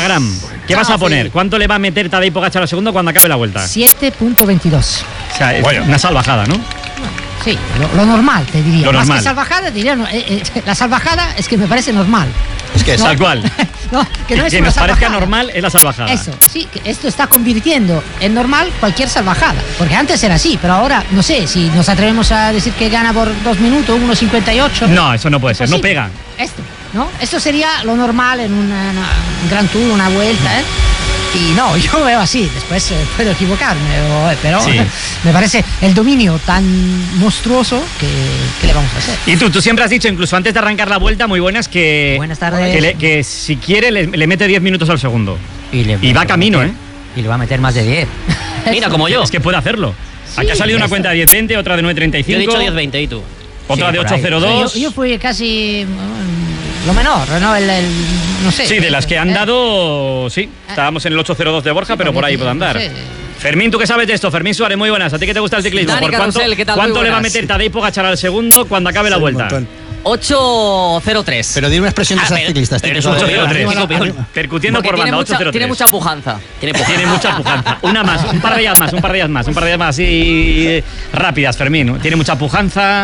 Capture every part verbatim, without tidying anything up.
Instagram. ¿Qué vas a poner? ¿Cuánto le va a meter Tadej Pogačar al segundo cuando acabe la vuelta? siete punto veintidós. O sea, es bueno. Una salvajada, ¿no? Sí, lo, lo normal, te diría. Lo Más normal. que salvajada, diría. No, eh, eh, la salvajada es que me parece normal. Es que es no, tal cual. No, que no es que una nos salvajada. parezca normal es la salvajada. Eso, sí, que esto está convirtiendo en normal cualquier salvajada. Porque antes era así, pero ahora, no sé, si nos atrevemos a decir que gana por dos minutos, uno cincuenta y ocho. No, eso no puede ser, pues no sí, pega. Esto, ¿no? Esto sería lo normal en una, una, un Gran Tour, una vuelta, ¿eh? Y no, yo lo veo así, después eh, puedo equivocarme, pero sí. Me parece el dominio tan monstruoso que, que le vamos a hacer. Y tú, tú siempre has dicho, incluso antes de arrancar la vuelta, muy buenas, que, Buenas tardes. que, le, que si quiere le, le mete diez minutos al segundo. Y, le, y va camino, meter, ¿eh? Y le va a meter más de diez. Mira, como yo. Es que puede hacerlo. Sí, Aquí ha salido una eso. cuenta de diez veinte, otra de nueve treinta y cinco. Yo he dicho diez veinte, ¿y tú? Otra sí, de ocho cero dos. Yo, yo fui casi lo menor, ¿no? El, el, no sé. Sí, de las que han dado, sí. Estábamos en el ocho cero dos de Borja, sí, pero por ahí puede andar. No sé. Fermín, ¿tú qué sabes de esto? Fermín Suárez, muy buenas. ¿A ti que te gusta el ciclismo? Dani ¿Por cuánto, Carrusel, ¿qué tal? ¿cuánto le va a meter Tadej Pogačar al segundo cuando acabe sí, la vuelta? ocho cero tres. Pero dime una expresión de ah, esas pero, ciclistas. Pero es ocho cero tres. Percutiendo por banda, ocho cero tres. Tiene mucha pujanza. Tiene, tiene mucha pujanza. Una más, un par de días más, un par de días más, un par de días más. Y rápidas, Fermín. Tiene mucha pujanza.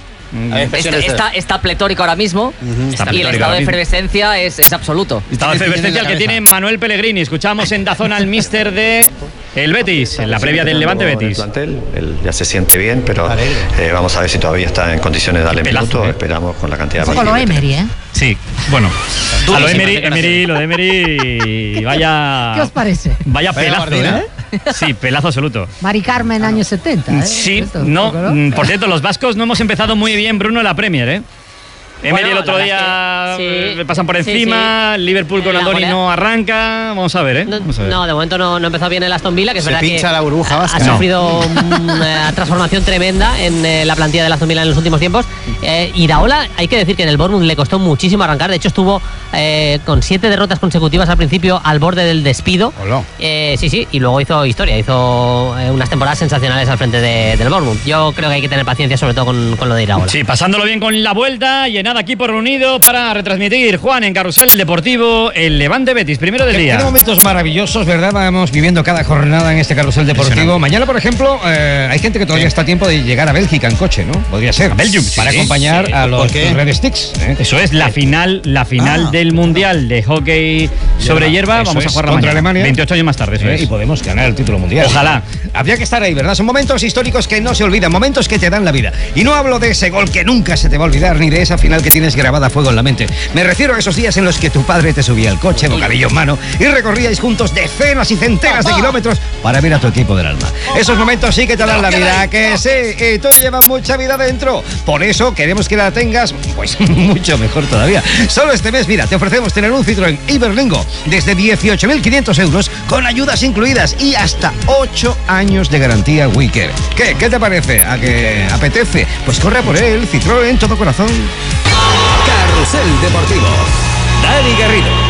Está, está, está pletórico ahora mismo. Uh-huh. Está y el estado de efervescencia es, es absoluto. Estado de efervescencia el que tiene Manuel Pellegrini. Escuchamos en Dazón al míster de el Betis, en la previa del Levante Betis. El plantel, él ya se siente bien, pero eh, vamos a ver si todavía está en condiciones de darle minutos. ¿eh? Esperamos con la cantidad de partidos. Un poco lo Emery, ¿eh? Sí, bueno. A lo Emery, Emery, lo de Emery, vaya... ¿Qué os parece? Vaya pelazo, ¿eh? Sí, pelazo absoluto. Mari Carmen, años setenta, ¿eh? Sí, Esto, no, poco, ¿no? Por cierto, los vascos no hemos empezado muy bien, Bruno, en la Premier, ¿eh? Emery bueno, el otro día que, sí, le pasan por encima, sí, sí. Liverpool con Andoni no arranca, vamos a ver, ¿eh? Vamos a ver. No, de momento no, no empezó bien el Aston Villa, que es Se verdad pincha que la burbuja vasca. ha sufrido no. una transformación tremenda en eh, la plantilla del Aston Villa en los últimos tiempos. Eh, Iraola, hay que decir que en el Bournemouth le costó muchísimo arrancar, de hecho estuvo eh, con siete derrotas consecutivas al principio al borde del despido. Eh, sí, sí, y luego hizo historia, hizo eh, unas temporadas sensacionales al frente de, del Bournemouth. Yo creo que hay que tener paciencia sobre todo con, con lo de Iraola. Sí, pasándolo bien con la vuelta y en nada aquí por reunido para retransmitir, Juan, en Carrusel Deportivo, el Levante Betis, primero del día. Qué momentos maravillosos, ¿verdad? Vamos viviendo cada jornada en este Carrusel Deportivo. Mañana, por ejemplo, eh, hay gente que todavía está a tiempo de llegar a Bélgica en coche, ¿no? Podría ser. A Belgium, para sí, acompañar sí, a los Red Sticks. ¿eh? Eso es la final, la final ah. del Mundial de Hockey sobre hierba. Vamos eso a jugar contra mañana. Alemania. veintiocho años más tarde, eso ¿Eh? es. Y podemos ganar el título mundial. Ojalá. Habría que estar ahí, ¿verdad? Son momentos históricos que no se olvidan, momentos que te dan la vida. Y no hablo de ese gol que nunca se te va a olvidar, ni de esa final que tienes grabada a fuego en la mente. Me refiero a esos días en los que tu padre te subía al coche, bocadillo en mano, y recorríais juntos decenas y centenas de kilómetros para ver a tu equipo del alma. Esos momentos sí que te dan la vida, que sí, y tú llevas mucha vida dentro. Por eso queremos que la tengas, pues, mucho mejor todavía. Solo este mes, mira, te ofrecemos tener un Citroën Iberlingo desde dieciocho mil quinientos euros con ayudas incluidas y hasta ocho años de garantía Wicker. ¿Qué? ¿Qué te parece? ¿A que apetece? Pues corre por él, Citroën, todo corazón. Carrusel Deportivo. Dani Garrido.